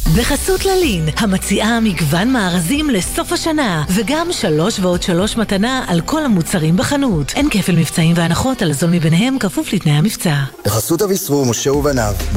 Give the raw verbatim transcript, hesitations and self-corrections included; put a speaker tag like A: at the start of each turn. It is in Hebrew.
A: בחסות ללין, המציעה מגוון מארזים לסוף השנה, וגם שלוש ועוד שלוש מתנה על כל המוצרים בחנות. אין כפל מבצעים והנחות על זול מביניהם כפוף לתנאי המבצע.
B: בחסות אביסרו, משה ובניו,